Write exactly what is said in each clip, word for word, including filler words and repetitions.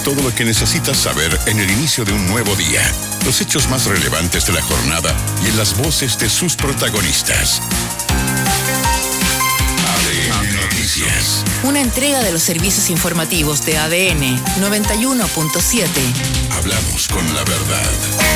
Todo lo que necesitas saber en el inicio de un nuevo día. Los hechos más relevantes de la jornada y en las voces de sus protagonistas. A D N Noticias. Una entrega de los servicios informativos de A D N noventa y uno punto siete. Hablamos con la verdad.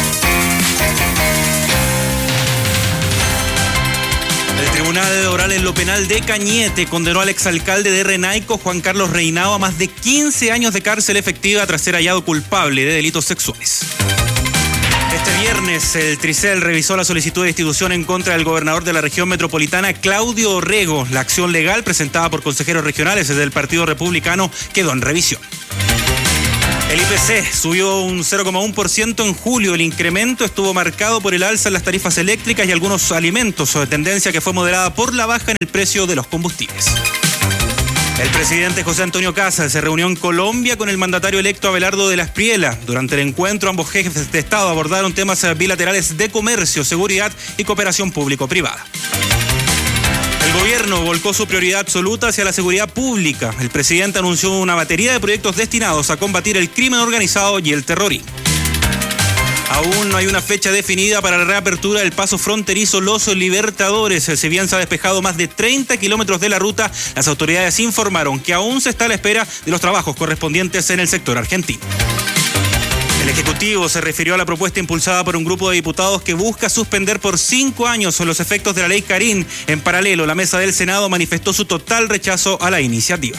El Tribunal Oral en lo Penal de Cañete condenó al exalcalde de Renaico, Juan Carlos Reinao, a más de quince años de cárcel efectiva tras ser hallado culpable de delitos sexuales. Este viernes, el Tricel revisó la solicitud de destitución en contra del gobernador de la región metropolitana, Claudio Orrego. La acción legal presentada por consejeros regionales del Partido Republicano quedó en revisión. El I P C subió un cero coma uno por ciento en julio. El incremento estuvo marcado por el alza en las tarifas eléctricas y algunos alimentos, tendencia que fue moderada por la baja en el precio de los combustibles. El presidente José Antonio Kast se reunió en Colombia con el mandatario electo Abelardo de la Espriella. Durante el encuentro, ambos jefes de Estado abordaron temas bilaterales de comercio, seguridad y cooperación público-privada. El gobierno volcó su prioridad absoluta hacia la seguridad pública. El presidente anunció una batería de proyectos destinados a combatir el crimen organizado y el terrorismo. Aún no hay una fecha definida para la reapertura del paso fronterizo Los Libertadores. Si bien se ha despejado más de treinta kilómetros de la ruta, las autoridades informaron que aún se está a la espera de los trabajos correspondientes en el sector argentino. El Ejecutivo se refirió a la propuesta impulsada por un grupo de diputados que busca suspender por cinco años los efectos de la ley Carín. En paralelo, la mesa del Senado manifestó su total rechazo a la iniciativa.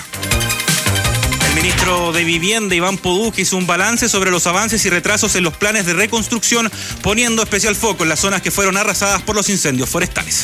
El ministro de Vivienda, Iván Poduk, hizo un balance sobre los avances y retrasos en los planes de reconstrucción, poniendo especial foco en las zonas que fueron arrasadas por los incendios forestales.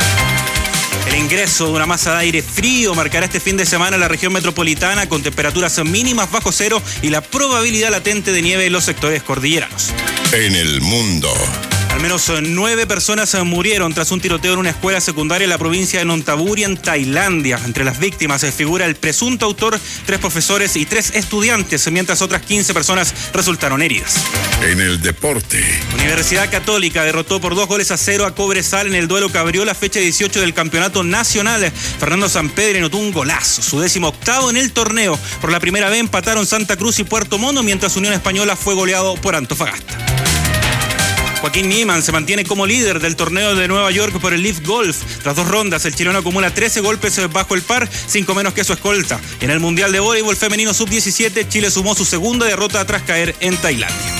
El ingreso de una masa de aire frío marcará este fin de semana la región metropolitana con temperaturas mínimas bajo cero y la probabilidad latente de nieve en los sectores cordilleranos. En el mundo. Al menos nueve personas murieron tras un tiroteo en una escuela secundaria en la provincia de Nonthaburi, en Tailandia. Entre las víctimas se figura el presunto autor, tres profesores y tres estudiantes, mientras otras quince personas resultaron heridas. En el deporte. Universidad Católica derrotó por dos goles a cero a Cobresal en el duelo que abrió la fecha dieciocho del campeonato nacional. Fernando Sampedri anotó un golazo, su décimo octavo en el torneo. Por la primera vez empataron Santa Cruz y Puerto Montt, mientras Unión Española fue goleado por Antofagasta. Joaquín Niemann se mantiene como líder del torneo de Nueva York por el Leaf Golf. Tras dos rondas, el chileno acumula trece golpes bajo el par, cinco menos que su escolta. En el Mundial de Voleibol Femenino sub diecisiete, Chile sumó su segunda derrota tras caer en Tailandia.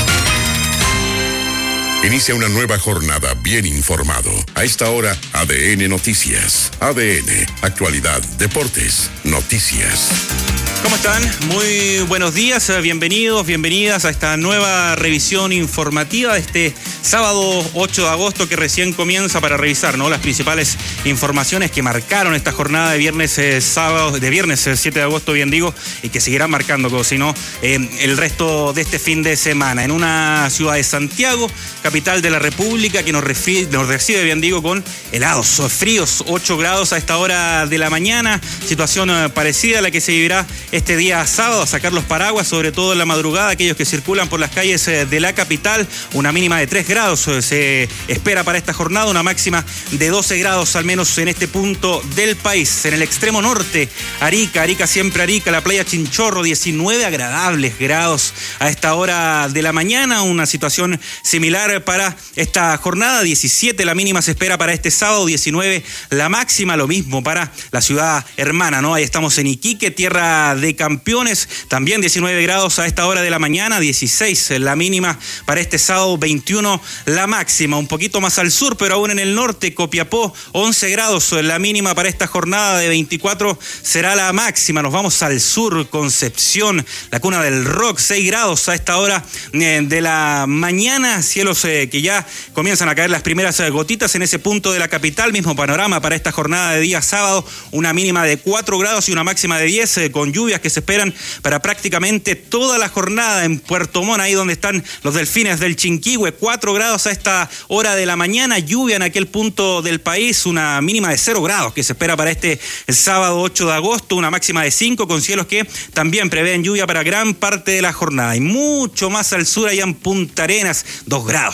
Inicia una nueva jornada bien informado. A esta hora, A D N Noticias. A D N, actualidad, deportes, noticias. ¿Cómo están? Muy buenos días, bienvenidos, bienvenidas a esta nueva revisión informativa de este sábado ocho de agosto que recién comienza para revisar, ¿no?, las principales informaciones que marcaron esta jornada de viernes eh, sábado, de viernes eh, siete de agosto, bien digo, y que seguirán marcando, como si no, eh, el resto de este fin de semana. En una ciudad de Santiago, capital de la República, que nos, refi- nos recibe, bien digo, con helados, fríos, ocho grados a esta hora de la mañana, situación eh, parecida a la que se vivirá este día sábado, a sacar los paraguas, sobre todo en la madrugada, aquellos que circulan por las calles de la capital. Una mínima de tres grados se espera para esta jornada, una máxima de doce grados al menos en este punto del país. En el extremo norte, Arica, Arica siempre Arica, la playa Chinchorro, diecinueve agradables grados a esta hora de la mañana, una situación similar para esta jornada. Diecisiete la mínima se espera para este sábado, diecinueve la máxima, lo mismo para la ciudad hermana, ¿no? Ahí estamos en Iquique, tierra de campeones, también diecinueve grados a esta hora de la mañana, dieciséis la mínima para este sábado, veintiuno la máxima. Un poquito más al sur, pero aún en el norte, Copiapó, once grados la mínima para esta jornada, de veinticuatro será la máxima. Nos vamos al sur, Concepción, la cuna del rock, seis grados a esta hora de la mañana, cielos eh, que ya comienzan a caer las primeras gotitas en ese punto de la capital. Mismo panorama para esta jornada de día sábado, una mínima de cuatro grados y una máxima de diez, eh, con lluvias que se esperan para prácticamente toda la jornada. En Puerto Montt, ahí donde están los delfines del Chinquihue, cuatro grados a esta hora de la mañana, lluvia en aquel punto del país, una mínima de cero grados que se espera para este sábado ocho de agosto, una máxima de cinco, con cielos que también prevén lluvia para gran parte de la jornada. Y mucho más al sur, allá en Punta Arenas, dos grados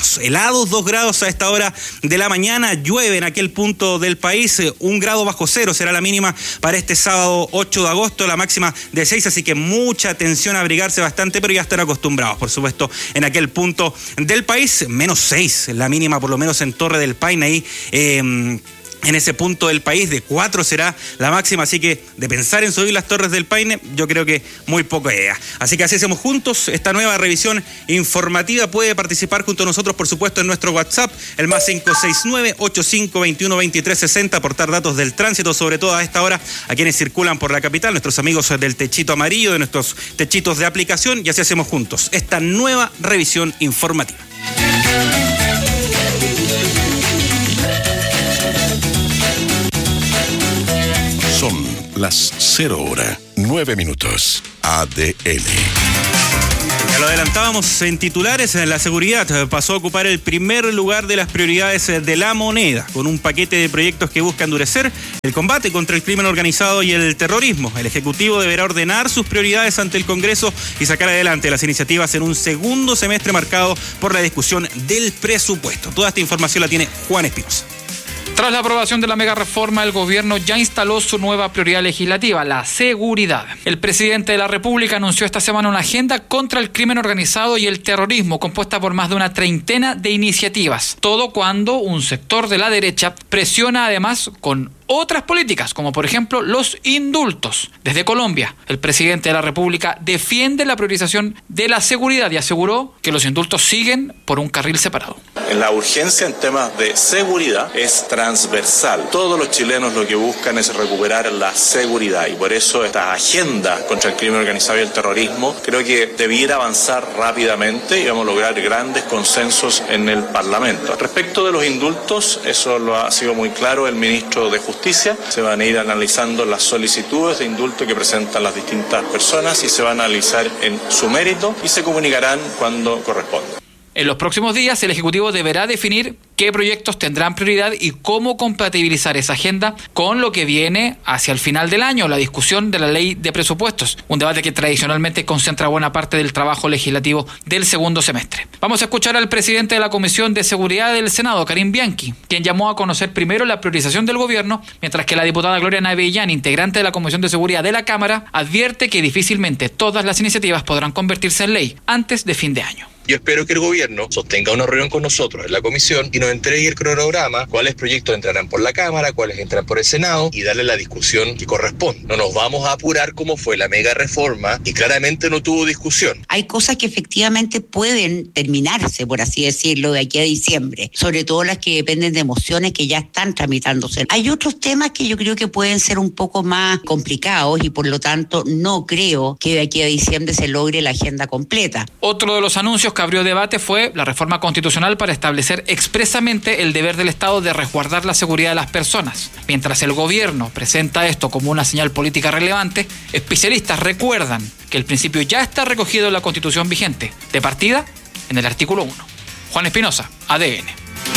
grados. Helados, dos grados a esta hora de la mañana. Llueve en aquel punto del país. Un grado bajo cero será la mínima para este sábado ocho de agosto. La máxima de seis, así que mucha atención a abrigarse bastante, pero ya están acostumbrados, por supuesto, en aquel punto del país. Menos seis, la mínima por lo menos en Torre del Paine, ahí eh, en ese punto del país. De cuatro será la máxima, así que de pensar en subir las Torres del Paine, yo creo que muy poco idea. Así que así hacemos juntos esta nueva revisión informativa. Puede participar junto a nosotros, por supuesto, en nuestro WhatsApp, el más cinco seis nueve, ocho cinco dos uno, dos tres seis cero, aportar datos del tránsito, sobre todo a esta hora, a quienes circulan por la capital, nuestros amigos del techito amarillo, de nuestros techitos de aplicación, y así hacemos juntos esta nueva revisión informativa. Son las cero hora, nueve minutos. A D N. Ya lo adelantábamos en titulares, la seguridad pasó a ocupar el primer lugar de las prioridades de la moneda, con un paquete de proyectos que busca endurecer el combate contra el crimen organizado y el terrorismo. El Ejecutivo deberá ordenar sus prioridades ante el Congreso y sacar adelante las iniciativas en un segundo semestre marcado por la discusión del presupuesto. Toda esta información la tiene Juan Espinosa. Tras la aprobación de la mega reforma, el gobierno ya instaló su nueva prioridad legislativa, la seguridad. El presidente de la República anunció esta semana una agenda contra el crimen organizado y el terrorismo, compuesta por más de una treintena de iniciativas. Todo cuando un sector de la derecha presiona además con otras políticas, como por ejemplo los indultos. Desde Colombia, el presidente de la República defiende la priorización de la seguridad y aseguró que los indultos siguen por un carril separado. La urgencia en temas de seguridad es transversal. Todos los chilenos lo que buscan es recuperar la seguridad, y por eso esta agenda contra el crimen organizado y el terrorismo creo que debiera avanzar rápidamente y vamos a lograr grandes consensos en el Parlamento. Respecto de los indultos, eso lo ha sido muy claro el ministro de Justicia. Se van a ir analizando las solicitudes de indulto que presentan las distintas personas y se van a analizar en su mérito y se comunicarán cuando corresponda. En los próximos días, el Ejecutivo deberá definir qué proyectos tendrán prioridad y cómo compatibilizar esa agenda con lo que viene hacia el final del año, la discusión de la ley de presupuestos, un debate que tradicionalmente concentra buena parte del trabajo legislativo del segundo semestre. Vamos a escuchar al presidente de la Comisión de Seguridad del Senado, Karim Bianchi, quien llamó a conocer primero la priorización del gobierno, mientras que la diputada Gloria Navellán, integrante de la Comisión de Seguridad de la Cámara, advierte que difícilmente todas las iniciativas podrán convertirse en ley antes de fin de año. Yo espero que el gobierno sostenga una reunión con nosotros en la comisión y nos entregue el cronograma, cuáles proyectos entrarán por la Cámara, cuáles entrarán por el Senado, y darle la discusión que corresponde. No nos vamos a apurar como fue la mega reforma y claramente no tuvo discusión. Hay cosas que efectivamente pueden terminarse, por así decirlo, de aquí a diciembre, sobre todo las que dependen de mociones que ya están tramitándose. Hay otros temas que yo creo que pueden ser un poco más complicados y por lo tanto no creo que de aquí a diciembre se logre la agenda completa. Otro de los anuncios que abrió debate fue la reforma constitucional para establecer expresamente el deber del Estado de resguardar la seguridad de las personas. Mientras el gobierno presenta esto como una señal política relevante, especialistas recuerdan que el principio ya está recogido en la Constitución vigente, de partida en el artículo uno. Juan Espinosa, A D N.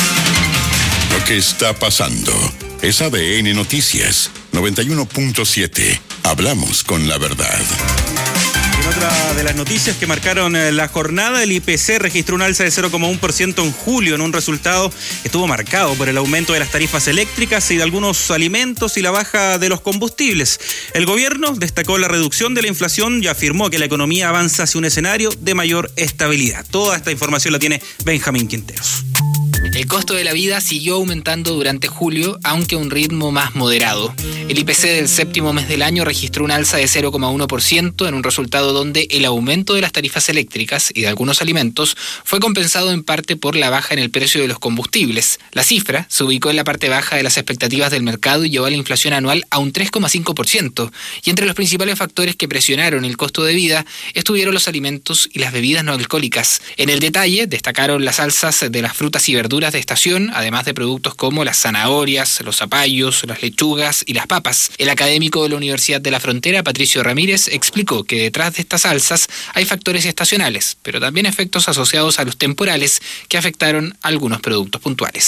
Lo que está pasando es A D N Noticias noventa y uno punto siete. Hablamos con la verdad. En otra de las noticias que marcaron la jornada, el I P C registró un alza de cero coma uno por ciento en julio, en un resultado que estuvo marcado por el aumento de las tarifas eléctricas y de algunos alimentos y la baja de los combustibles. El gobierno destacó la reducción de la inflación y afirmó que la economía avanza hacia un escenario de mayor estabilidad. Toda esta información la tiene Benjamín Quinteros. El costo de la vida siguió aumentando durante julio, aunque a un ritmo más moderado. El I P C del séptimo mes del año registró un alza de cero coma uno por ciento en un resultado donde el aumento de las tarifas eléctricas y de algunos alimentos fue compensado en parte por la baja en el precio de los combustibles. La cifra se ubicó en la parte baja de las expectativas del mercado y llevó a la inflación anual a un tres coma cinco por ciento. Y entre los principales factores que presionaron el costo de vida estuvieron los alimentos y las bebidas no alcohólicas. En el detalle destacaron las alzas de las frutas y verduras de estación, además de productos como las zanahorias, los zapallos, las lechugas y las papas. El académico de la Universidad de la Frontera, Patricio Ramírez, explicó que detrás de estas alzas hay factores estacionales, pero también efectos asociados a los temporales que afectaron algunos productos puntuales.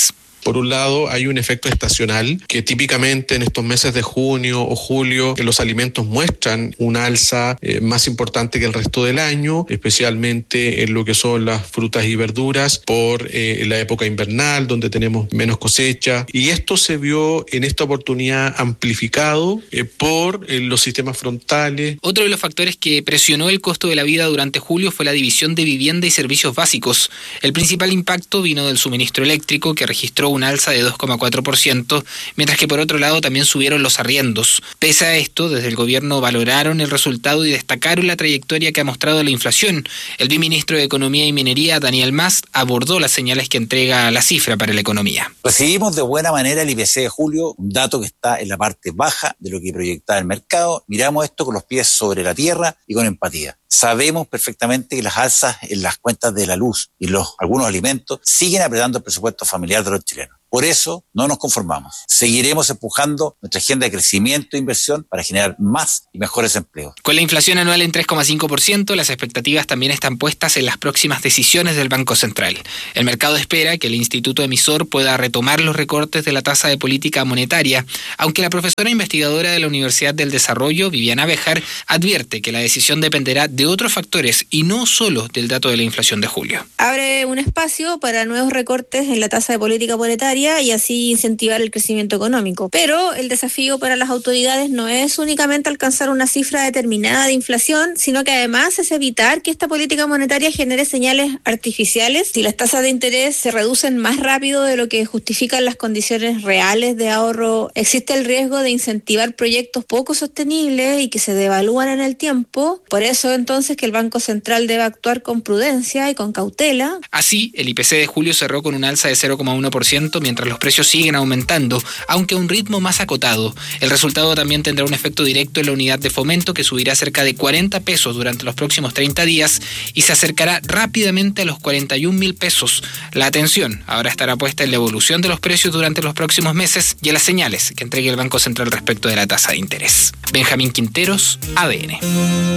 Por un lado, hay un efecto estacional que típicamente en estos meses de junio o julio los alimentos muestran una alza eh, más importante que el resto del año, especialmente en lo que son las frutas y verduras por eh, la época invernal, donde tenemos menos cosecha. Y esto se vio en esta oportunidad amplificado eh, por eh, los sistemas frontales. Otro de los factores que presionó el costo de la vida durante julio fue la división de vivienda y servicios básicos. El principal impacto vino del suministro eléctrico, que registró una alza de dos coma cuatro por ciento, mientras que por otro lado también subieron los arriendos. Pese a esto, desde el gobierno valoraron el resultado y destacaron la trayectoria que ha mostrado la inflación. El viceministro de Economía y Minería, Daniel Mas, abordó las señales que entrega la cifra para la economía. Recibimos de buena manera el I P C de julio, un dato que está en la parte baja de lo que proyectaba el mercado. Miramos esto con los pies sobre la tierra y con empatía. Sabemos perfectamente que las alzas en las cuentas de la luz y los algunos alimentos siguen apretando el presupuesto familiar de los chilenos. Por eso no nos conformamos. Seguiremos empujando nuestra agenda de crecimiento e inversión para generar más y mejores empleos. Con la inflación anual en tres coma cinco por ciento, las expectativas también están puestas en las próximas decisiones del Banco Central. El mercado espera que el instituto emisor pueda retomar los recortes de la tasa de política monetaria, aunque la profesora investigadora de la Universidad del Desarrollo, Viviana Béjar, advierte que la decisión dependerá de otros factores y no solo del dato de la inflación de julio. Abre un espacio para nuevos recortes en la tasa de política monetaria y así incentivar el crecimiento económico. Pero el desafío para las autoridades no es únicamente alcanzar una cifra determinada de inflación, sino que además es evitar que esta política monetaria genere señales artificiales. Si las tasas de interés se reducen más rápido de lo que justifican las condiciones reales de ahorro, existe el riesgo de incentivar proyectos poco sostenibles y que se devalúan en el tiempo. Por eso entonces que el Banco Central debe actuar con prudencia y con cautela. Así, el I P C de julio cerró con un alza de cero coma uno por ciento, mientras los precios siguen aumentando, aunque a un ritmo más acotado. El resultado también tendrá un efecto directo en la unidad de fomento, que subirá cerca de cuarenta pesos durante los próximos treinta días y se acercará rápidamente a los cuarenta y un mil pesos. La atención ahora estará puesta en la evolución de los precios durante los próximos meses y en las señales que entregue el Banco Central respecto de la tasa de interés. Benjamín Quinteros, A D N.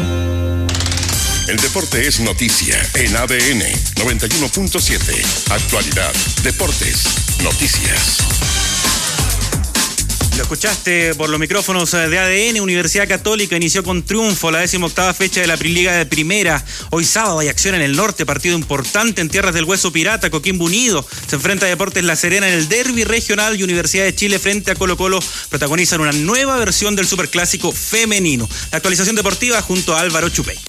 El deporte es noticia en A D N noventa y uno punto siete. Actualidad, deportes, noticias. Lo escuchaste por los micrófonos de A D N. Universidad Católica inició con triunfo la decimoctava fecha de la Priliga de Primera. Hoy sábado hay acción en el norte, partido importante en tierras del Hueso Pirata. Coquimbo Unido se enfrenta a Deportes La Serena en el derbi regional y Universidad de Chile frente a Colo Colo protagonizan una nueva versión del superclásico femenino. La actualización deportiva junto a Álvaro Chupey.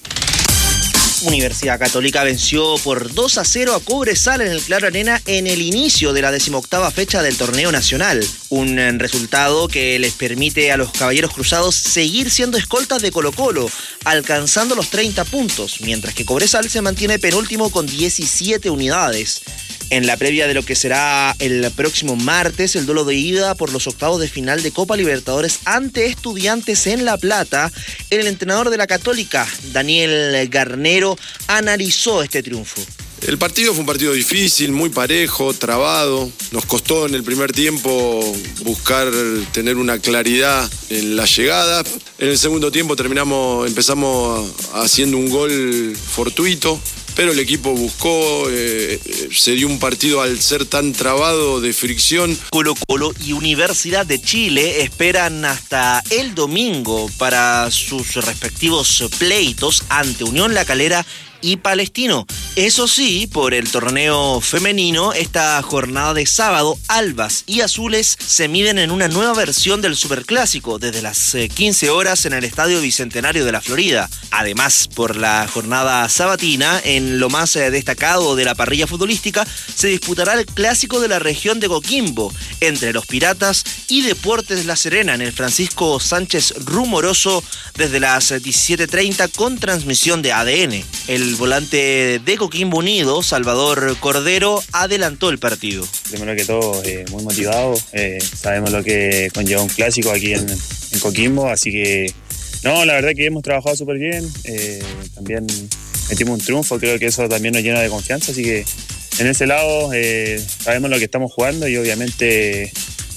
Universidad Católica venció por dos a cero a Cobresal en el Claro Arena en el inicio de la decimoctava fecha del torneo nacional. Un resultado que les permite a los Caballeros Cruzados seguir siendo escoltas de Colo Colo, alcanzando los treinta puntos, mientras que Cobresal se mantiene penúltimo con diecisiete unidades. En la previa de lo que será el próximo martes, el duelo de ida por los octavos de final de Copa Libertadores ante Estudiantes en La Plata, el entrenador de la Católica, Daniel Garnero, analizó este triunfo. El partido fue un partido difícil, muy parejo, trabado. Nos costó en el primer tiempo buscar tener una claridad en la llegada. En el segundo tiempo terminamos, empezamos haciendo un gol fortuito. Pero el equipo buscó, eh, se dio un partido al ser tan trabado de fricción. Colo Colo y Universidad de Chile esperan hasta el domingo para sus respectivos pleitos ante Unión La Calera y Palestino. Eso sí, por el torneo femenino, esta jornada de sábado, albas y azules se miden en una nueva versión del Superclásico desde las quince horas en el Estadio Bicentenario de la Florida. Además, por la jornada sabatina, en lo más destacado de la parrilla futbolística, se disputará el Clásico de la región de Coquimbo entre los Piratas y Deportes La Serena en el Francisco Sánchez Rumoroso desde las diecisiete treinta con transmisión de A D N. El volante de Coquimbo Unido, Salvador Cordero, adelantó el partido. Primero que todo, eh, muy motivado. Eh, sabemos lo que conlleva un clásico aquí en, en Coquimbo, así que no, la verdad que hemos trabajado súper bien. Eh, también metimos un triunfo, creo que eso también nos llena de confianza, así que en ese lado eh, sabemos lo que estamos jugando y obviamente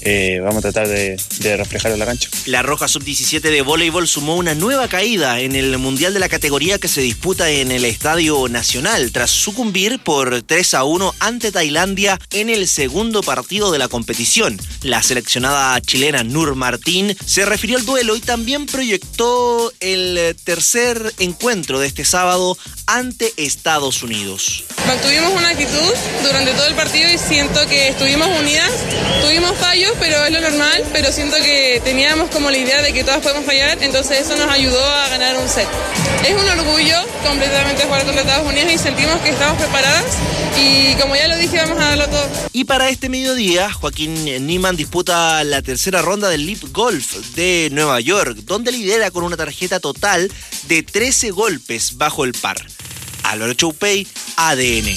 eh, vamos a tratar de, de reflejarlo en la cancha. La Roja sub diecisiete de voleibol sumó una nueva caída en el Mundial de la categoría que se disputa en el Estadio Nacional tras sucumbir por tres a uno ante Tailandia en el segundo partido de la competición. La seleccionada chilena Nur Martín se refirió al duelo y también proyectó el tercer encuentro de este sábado ante Estados Unidos. Mantuvimos una actitud durante todo el partido y siento que estuvimos unidas, tuvimos fallos, pero es lo normal, pero siento que teníamos como la idea de que todas podemos fallar, entonces eso nos ayudó a ganar un set. Es un orgullo completamente jugar contra Estados Unidos y sentimos que estamos preparadas y como ya lo dije, vamos a darlo todo. Y para este mediodía, Joaquín Niemann disputa la tercera ronda del Leap Golf de Nueva York, donde lidera con una tarjeta total de trece golpes bajo el par. Álvaro Choupey, A D N.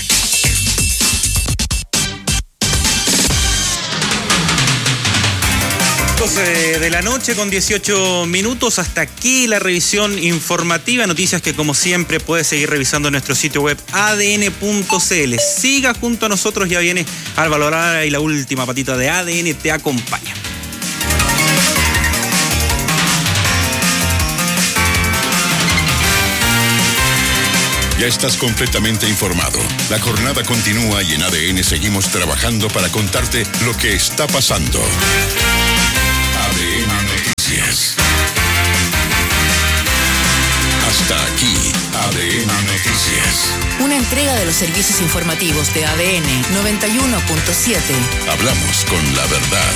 doce de la noche con dieciocho minutos. Hasta aquí la revisión informativa. Noticias que, como siempre, puedes seguir revisando en nuestro sitio web a d n punto c l. Siga junto a nosotros, ya viene Álvaro Lara y la última patita de A D N te acompaña. Ya estás completamente informado. La jornada continúa y en A D N seguimos trabajando para contarte lo que está pasando. A D N Noticias. Hasta aquí, A D N Noticias. Una entrega de los servicios informativos de A D N noventa y uno punto siete. Hablamos con la verdad.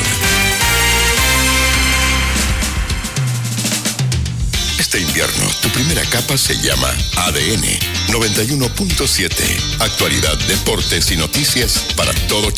Este invierno, tu primera capa se llama A D N noventa y uno punto siete. Actualidad, deportes y noticias para todo Chile.